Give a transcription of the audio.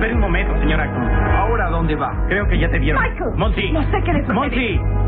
Espera un momento, señora Cruz. ¿Ahora dónde va? Creo que ya te vieron. Michael. Monty. No sé qué le sucede. Monty.